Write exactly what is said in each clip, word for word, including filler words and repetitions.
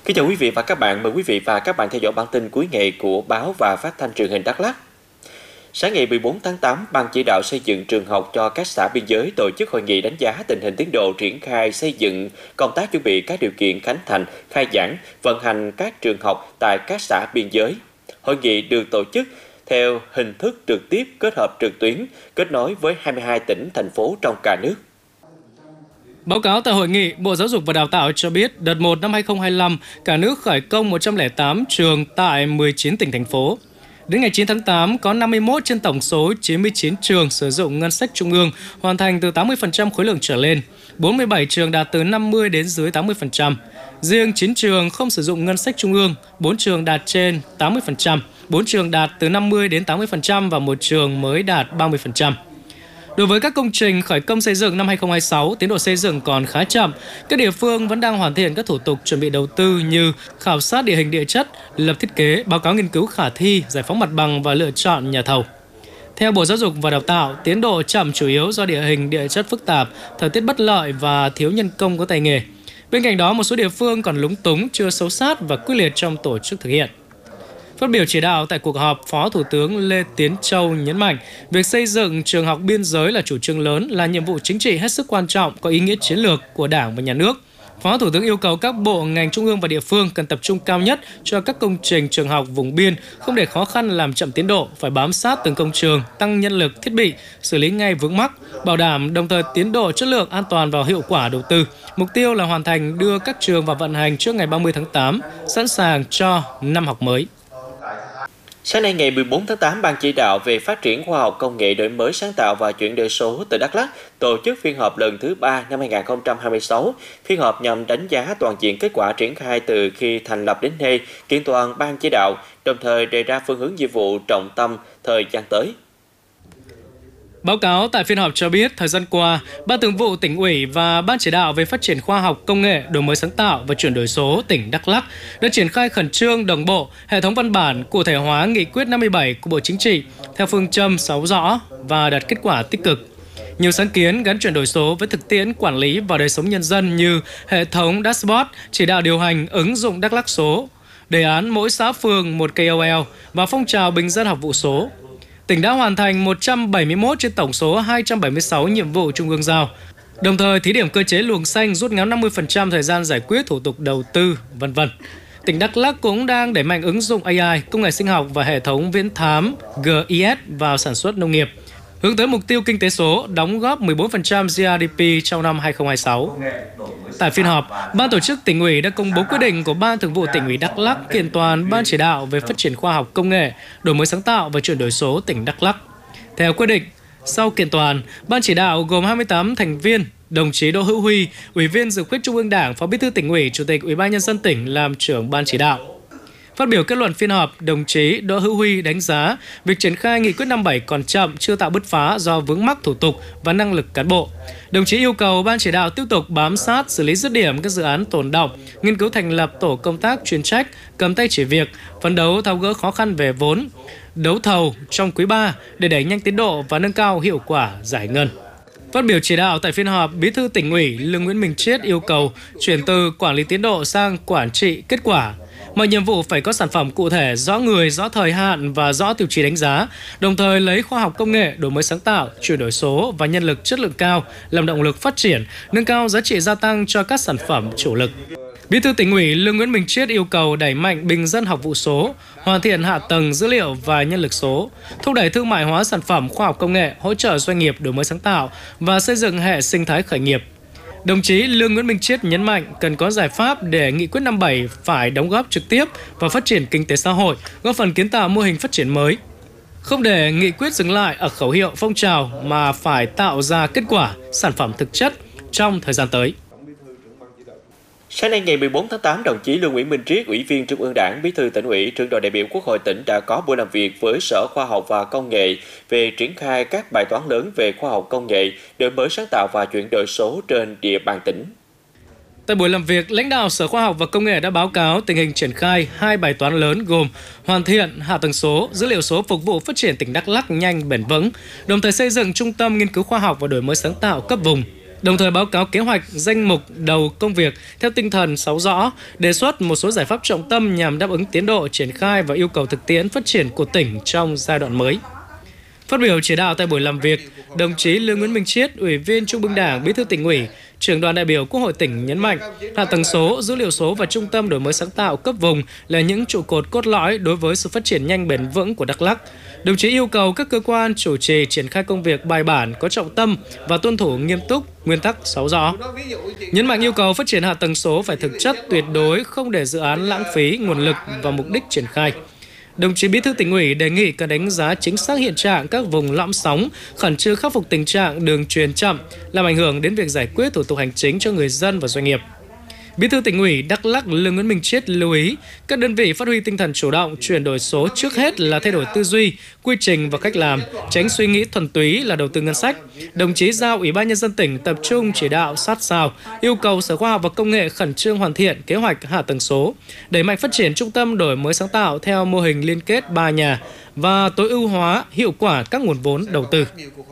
Kính chào quý vị và các bạn, mời quý vị và các bạn theo dõi bản tin cuối ngày của báo và phát thanh truyền hình Đắk Lắk. Sáng ngày mười bốn tháng tám, Ban chỉ đạo xây dựng trường học cho các xã biên giới tổ chức hội nghị đánh giá tình hình tiến độ triển khai xây dựng, công tác chuẩn bị các điều kiện khánh thành, khai giảng, vận hành các trường học tại các xã biên giới. Hội nghị được tổ chức theo hình thức trực tiếp kết hợp trực tuyến, kết nối với hai mươi hai tỉnh, thành phố trong cả nước. Báo cáo tại hội nghị, Bộ Giáo dục và Đào tạo cho biết đợt một năm hai nghìn không trăm hai mươi lăm, cả nước khởi công một trăm lẻ tám trường tại mười chín tỉnh, thành phố. Đến ngày chín tháng tám, có năm mươi mốt trên tổng số chín mươi chín trường sử dụng ngân sách trung ương hoàn thành từ tám mươi phần trăm khối lượng trở lên, bốn mươi bảy trường đạt từ năm mươi đến dưới tám mươi phần trăm. Riêng chín trường không sử dụng ngân sách trung ương, bốn trường đạt trên tám mươi phần trăm, bốn trường đạt từ năm mươi đến tám mươi phần trăm và một trường mới đạt ba mươi phần trăm. Đối với các công trình khởi công xây dựng năm hai nghìn không trăm hai mươi sáu, tiến độ xây dựng còn khá chậm. Các địa phương vẫn đang hoàn thiện các thủ tục chuẩn bị đầu tư như khảo sát địa hình địa chất, lập thiết kế, báo cáo nghiên cứu khả thi, giải phóng mặt bằng và lựa chọn nhà thầu. Theo Bộ Giáo dục và Đào tạo, tiến độ chậm chủ yếu do địa hình địa chất phức tạp, thời tiết bất lợi và thiếu nhân công có tay nghề. Bên cạnh đó, một số địa phương còn lúng túng, chưa sâu sát và quyết liệt trong tổ chức thực hiện. Phát biểu chỉ đạo tại cuộc họp, Phó Thủ tướng Lê Tiến Châu nhấn mạnh, việc xây dựng trường học biên giới là chủ trương lớn, là nhiệm vụ chính trị hết sức quan trọng, có ý nghĩa chiến lược của Đảng và Nhà nước. Phó Thủ tướng yêu cầu các bộ, ngành trung ương và địa phương cần tập trung cao nhất cho các công trình trường học vùng biên, không để khó khăn làm chậm tiến độ, phải bám sát từng công trường, tăng nhân lực, thiết bị, xử lý ngay vướng mắc, bảo đảm đồng thời tiến độ, chất lượng, an toàn và hiệu quả đầu tư. Mục tiêu là hoàn thành đưa các trường vào vận hành trước ngày ba mươi tháng tám, sẵn sàng cho năm học mới. Sáng nay ngày mười bốn tháng tám, Ban chỉ đạo về phát triển khoa học công nghệ, đổi mới sáng tạo và chuyển đổi số tỉnh Đắk Lắk tổ chức phiên họp lần thứ ba năm hai nghìn không trăm hai mươi sáu. Phiên họp nhằm đánh giá toàn diện kết quả triển khai từ khi thành lập đến nay, kiện toàn Ban chỉ đạo, đồng thời đề ra phương hướng nhiệm vụ trọng tâm thời gian tới. Báo cáo tại phiên họp cho biết, thời gian qua, Ban Thường vụ Tỉnh ủy và Ban chỉ đạo về phát triển khoa học công nghệ, đổi mới sáng tạo và chuyển đổi số tỉnh Đắk Lắk đã triển khai khẩn trương, đồng bộ, hệ thống văn bản cụ thể hóa nghị quyết năm mươi bảy của Bộ Chính trị theo phương châm sáu rõ và đạt kết quả tích cực. Nhiều sáng kiến gắn chuyển đổi số với thực tiễn quản lý và đời sống nhân dân như hệ thống dashboard, chỉ đạo điều hành ứng dụng Đắk Lắk số, đề án mỗi xã phường một K O L và phong trào bình dân học vụ số. Tỉnh đã hoàn thành một trăm bảy mươi mốt trên tổng số hai trăm bảy mươi sáu nhiệm vụ trung ương giao, đồng thời thí điểm cơ chế luồng xanh rút ngắn năm mươi phần trăm thời gian giải quyết thủ tục đầu tư, vân vân. Tỉnh Đắk Lắk cũng đang đẩy mạnh ứng dụng A I, công nghệ sinh học và hệ thống viễn thám G I S vào sản xuất nông nghiệp, hướng tới mục tiêu kinh tế số, đóng góp mười bốn phần trăm G D P trong năm hai nghìn không trăm hai mươi sáu. Tại phiên họp, Ban tổ chức Tỉnh ủy đã công bố quyết định của Ban Thường vụ Tỉnh ủy Đắk Lắk kiện toàn Ban chỉ đạo về phát triển khoa học công nghệ, đổi mới sáng tạo và chuyển đổi số tỉnh Đắk Lắk. Theo quyết định, sau kiện toàn, Ban chỉ đạo gồm hai mươi tám thành viên, đồng chí Đỗ Hữu Huy, Ủy viên Dự khuyết Trung ương Đảng, Phó Bí thư Tỉnh ủy, Chủ tịch Ủy ban Nhân dân tỉnh làm trưởng Ban chỉ đạo. Phát biểu kết luận phiên họp, đồng chí Đỗ Hữu Huy đánh giá việc triển khai nghị quyết năm mươi bảy còn chậm, chưa tạo bứt phá do vướng mắc thủ tục và năng lực cán bộ. Đồng chí yêu cầu Ban chỉ đạo tiếp tục bám sát, xử lý dứt điểm các dự án tồn đọng, nghiên cứu thành lập tổ công tác chuyên trách, cầm tay chỉ việc, phấn đấu tháo gỡ khó khăn về vốn, đấu thầu trong quý ba để đẩy nhanh tiến độ và nâng cao hiệu quả giải ngân. Phát biểu chỉ đạo tại phiên họp, Bí thư Tỉnh ủy Lương Nguyễn Minh Triết yêu cầu chuyển từ quản lý tiến độ sang quản trị kết quả. Mọi nhiệm vụ phải có sản phẩm cụ thể, rõ người, rõ thời hạn và rõ tiêu chí đánh giá, đồng thời lấy khoa học công nghệ, đổi mới sáng tạo, chuyển đổi số và nhân lực chất lượng cao làm động lực phát triển, nâng cao giá trị gia tăng cho các sản phẩm chủ lực. Bí thư Tỉnh ủy Lương Nguyễn Minh Triết yêu cầu đẩy mạnh bình dân học vụ số, hoàn thiện hạ tầng dữ liệu và nhân lực số, thúc đẩy thương mại hóa sản phẩm khoa học công nghệ, hỗ trợ doanh nghiệp đổi mới sáng tạo và xây dựng hệ sinh thái khởi nghiệp. Đồng chí Lương Nguyễn Minh Triết nhấn mạnh cần có giải pháp để nghị quyết năm mươi bảy phải đóng góp trực tiếp vào phát triển kinh tế xã hội, góp phần kiến tạo mô hình phát triển mới. Không để nghị quyết dừng lại ở khẩu hiệu phong trào mà phải tạo ra kết quả, sản phẩm thực chất trong thời gian tới. Sáng nay ngày mười bốn tháng tám, đồng chí Lương Nguyễn Minh Triết, Ủy viên Trung ương Đảng, Bí thư Tỉnh ủy, Trưởng đoàn đại biểu Quốc hội tỉnh đã có buổi làm việc với Sở Khoa học và Công nghệ về triển khai các bài toán lớn về khoa học công nghệ, đổi mới sáng tạo và chuyển đổi số trên địa bàn tỉnh. Tại buổi làm việc, lãnh đạo Sở Khoa học và Công nghệ đã báo cáo tình hình triển khai hai bài toán lớn gồm hoàn thiện hạ tầng số, dữ liệu số phục vụ phát triển tỉnh Đắk Lắk nhanh bền vững, đồng thời xây dựng trung tâm nghiên cứu khoa học và đổi mới sáng tạo cấp vùng. đồng thời báo cáo kế hoạch, danh mục, đầu công việc theo tinh thần sáu rõ, đề xuất một số giải pháp trọng tâm nhằm đáp ứng tiến độ triển khai và yêu cầu thực tiễn phát triển của tỉnh trong giai đoạn mới. Phát biểu chỉ đạo tại buổi làm việc, đồng chí Lương Nguyễn Minh Chiết, Ủy viên Trung ương Đảng, Bí thư Tỉnh ủy, Trưởng đoàn đại biểu Quốc hội tỉnh nhấn mạnh, hạ tầng số, dữ liệu số và trung tâm đổi mới sáng tạo cấp vùng là những trụ cột cốt lõi đối với sự phát triển nhanh bền vững của Đắk Lắk. Đồng chí yêu cầu các cơ quan chủ trì triển khai công việc bài bản, có trọng tâm và tuân thủ nghiêm túc nguyên tắc sáu rõ. Nhấn mạnh yêu cầu phát triển hạ tầng số phải thực chất, tuyệt đối, không để dự án lãng phí nguồn lực và mục đích triển khai. Đồng chí Bí thư Tỉnh ủy đề nghị cần đánh giá chính xác hiện trạng các vùng lõm sóng, khẩn trương khắc phục tình trạng đường truyền chậm, làm ảnh hưởng đến việc giải quyết thủ tục hành chính cho người dân và doanh nghiệp. Bí thư Tỉnh ủy Đắk Lắk Lương Nguyễn Minh Chiết lưu ý các đơn vị phát huy tinh thần chủ động, chuyển đổi số trước hết là thay đổi tư duy, quy trình và cách làm, tránh suy nghĩ thuần túy là đầu tư ngân sách. Đồng chí giao Ủy ban Nhân dân tỉnh tập trung chỉ đạo sát sao, yêu cầu Sở Khoa học và Công nghệ khẩn trương hoàn thiện kế hoạch hạ tầng số, đẩy mạnh phát triển trung tâm đổi mới sáng tạo theo mô hình liên kết ba nhà và tối ưu hóa hiệu quả các nguồn vốn đầu tư.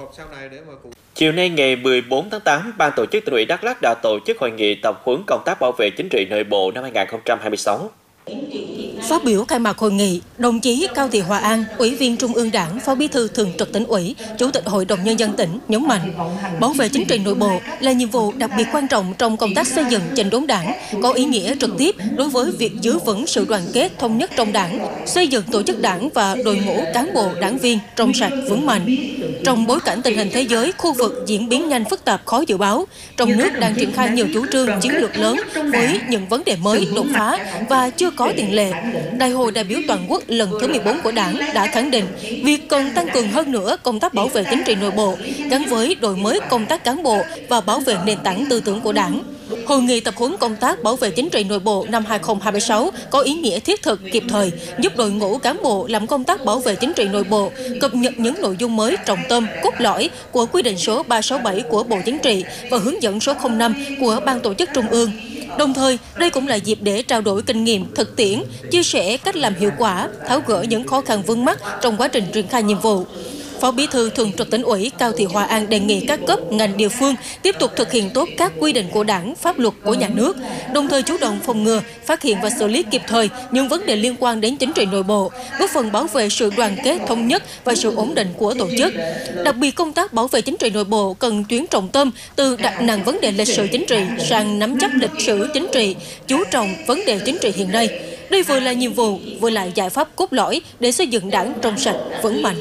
Chiều nay ngày mười bốn tháng tám, Ban tổ chức Tỉnh ủy Đắk Lắk đã tổ chức hội nghị tập huấn công tác bảo vệ chính trị nội bộ năm hai nghìn không trăm hai mươi sáu. Phát biểu khai mạc hội nghị, đồng chí Cao Thị Hòa An, Ủy viên Trung ương Đảng, Phó Bí thư Thường trực Tỉnh ủy, Chủ tịch Hội đồng Nhân dân tỉnh nhấn mạnh, bảo vệ chính trị nội bộ là nhiệm vụ đặc biệt quan trọng trong công tác xây dựng chỉnh đốn Đảng, có ý nghĩa trực tiếp đối với việc giữ vững sự đoàn kết thống nhất trong Đảng, xây dựng tổ chức Đảng và đội ngũ cán bộ đảng viên trong sạch vững mạnh. Trong bối cảnh tình hình thế giới, khu vực diễn biến nhanh phức tạp khó dự báo, trong nước đang triển khai nhiều chủ trương chiến lược lớn với những vấn đề mới đột phá và chưa có tiền lệ. Đại hội đại biểu toàn quốc lần thứ mười bốn của Đảng đã khẳng định việc cần tăng cường hơn nữa công tác bảo vệ chính trị nội bộ gắn với đổi mới công tác cán bộ và bảo vệ nền tảng tư tưởng của Đảng. Hội nghị tập huấn công tác bảo vệ chính trị nội bộ năm hai nghìn không trăm hai mươi sáu có ý nghĩa thiết thực kịp thời, giúp đội ngũ cán bộ làm công tác bảo vệ chính trị nội bộ cập nhật những nội dung mới trọng tâm, cốt lõi của quy định số ba trăm sáu mươi bảy của Bộ Chính trị và hướng dẫn số không năm của Ban tổ chức Trung ương. Đồng thời, đây cũng là dịp để trao đổi kinh nghiệm, thực tiễn, chia sẻ cách làm hiệu quả, tháo gỡ những khó khăn vướng mắc trong quá trình triển khai nhiệm vụ. Phó Bí thư Thường trực Tỉnh ủy Cao Thị Hòa An đề nghị các cấp, ngành địa phương tiếp tục thực hiện tốt các quy định của Đảng, pháp luật của nhà nước, đồng thời chủ động phòng ngừa, phát hiện và xử lý kịp thời những vấn đề liên quan đến chính trị nội bộ, góp phần bảo vệ sự đoàn kết, thống nhất và sự ổn định của tổ chức. Đặc biệt, công tác bảo vệ chính trị nội bộ cần chuyển trọng tâm từ đặt nặng vấn đề lịch sử chính trị sang nắm chắc lịch sử chính trị, chú trọng vấn đề chính trị hiện nay. Đây vừa là nhiệm vụ, vừa là giải pháp cốt lõi để xây dựng Đảng trong sạch, vững mạnh.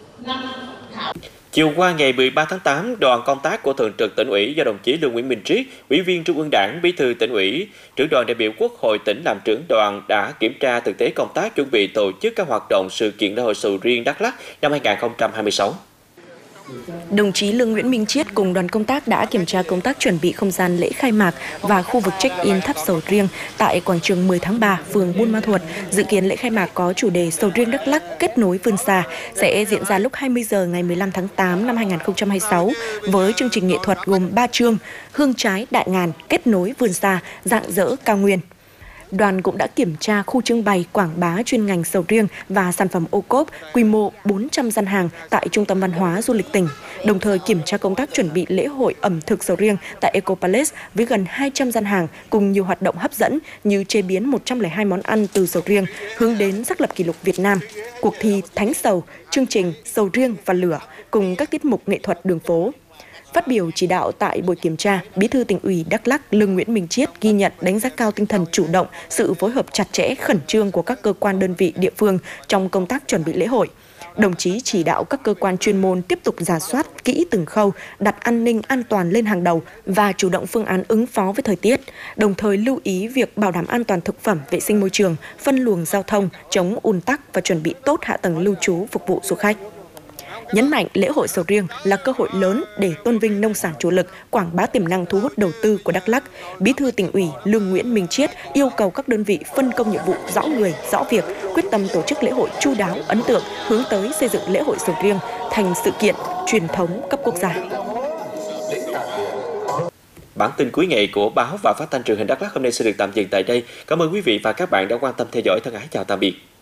Chiều qua ngày mười ba tháng tám, đoàn công tác của Thường trực Tỉnh ủy do đồng chí Lương Nguyễn Minh Triết, Ủy viên Trung ương Đảng, Bí thư Tỉnh ủy, Trưởng đoàn đại biểu Quốc hội tỉnh làm trưởng đoàn đã kiểm tra thực tế công tác chuẩn bị tổ chức các hoạt động sự kiện lễ hội sầu riêng Đắk Lắk năm hai nghìn không trăm hai mươi sáu. Đồng chí Lương Nguyễn Minh Chiết cùng đoàn công tác đã kiểm tra công tác chuẩn bị không gian lễ khai mạc và khu vực check-in tháp sầu riêng tại quảng trường mười tháng ba, phường Buôn Ma Thuột. Dự kiến lễ khai mạc có chủ đề Sầu riêng Đắk Lắk kết nối vươn xa sẽ diễn ra lúc hai mươi giờ ngày mười lăm tháng tám năm hai nghìn không trăm hai mươi sáu với chương trình nghệ thuật gồm ba chương: Hương trái đại ngàn, kết nối vươn xa, rạng rỡ cao nguyên. Đoàn cũng đã kiểm tra khu trưng bày quảng bá chuyên ngành sầu riêng và sản phẩm ô cốp quy mô bốn trăm gian hàng tại Trung tâm Văn hóa Du lịch tỉnh, đồng thời kiểm tra công tác chuẩn bị lễ hội ẩm thực sầu riêng tại Eco Palace với gần hai trăm gian hàng cùng nhiều hoạt động hấp dẫn như chế biến một trăm lẻ hai món ăn từ sầu riêng hướng đến xác lập kỷ lục Việt Nam, cuộc thi Thánh Sầu, chương trình Sầu riêng và lửa cùng các tiết mục nghệ thuật đường phố. Phát biểu chỉ đạo tại buổi kiểm tra, Bí thư Tỉnh ủy Đắk Lắk Lương Nguyễn Minh Chiết ghi nhận đánh giá cao tinh thần chủ động, sự phối hợp chặt chẽ, khẩn trương của các cơ quan đơn vị địa phương trong công tác chuẩn bị lễ hội. Đồng chí chỉ đạo các cơ quan chuyên môn tiếp tục rà soát kỹ từng khâu, đặt an ninh an toàn lên hàng đầu và chủ động phương án ứng phó với thời tiết, đồng thời lưu ý việc bảo đảm an toàn thực phẩm, vệ sinh môi trường, phân luồng giao thông, chống ùn tắc và chuẩn bị tốt hạ tầng lưu trú phục vụ du khách. Nhấn mạnh lễ hội sầu riêng là cơ hội lớn để tôn vinh nông sản chủ lực, quảng bá tiềm năng thu hút đầu tư của Đắk Lắk, Bí thư Tỉnh ủy Lương Nguyễn Minh Chiết yêu cầu các đơn vị phân công nhiệm vụ rõ người, rõ việc, quyết tâm tổ chức lễ hội chu đáo, ấn tượng, hướng tới xây dựng lễ hội sầu riêng thành sự kiện truyền thống cấp quốc gia. Bản tin cuối ngày của Báo và Phát thanh Truyền hình Đắk Lắk hôm nay sẽ được tạm dừng tại đây. Cảm ơn quý vị và các bạn đã quan tâm theo dõi. Thân ái chào tạm biệt.